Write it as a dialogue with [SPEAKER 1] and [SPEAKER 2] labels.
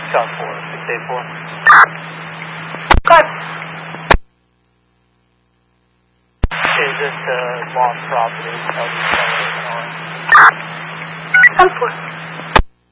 [SPEAKER 1] South 4, 684.
[SPEAKER 2] Cut.
[SPEAKER 1] Is this lost property?
[SPEAKER 2] South 4.